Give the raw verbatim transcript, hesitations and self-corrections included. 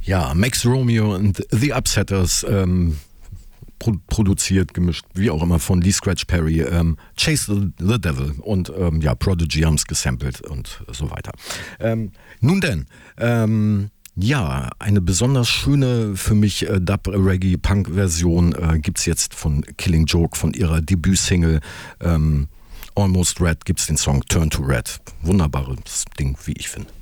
Ja, Max Romeo und The Upsetters, ähm, pro- produziert, gemischt, wie auch immer, von Lee Scratch Perry, ähm, Chase the, the Devil und ähm, ja, Prodigy haben's gesampelt und so weiter. Ähm, nun denn, ähm, ja, eine besonders schöne für mich äh, Dub-Reggae-Punk-Version äh, gibt's jetzt von Killing Joke, von ihrer Debütsingle ähm, Almost Red gibt's den Song Turn to Red. Wunderbares Ding, wie ich finde.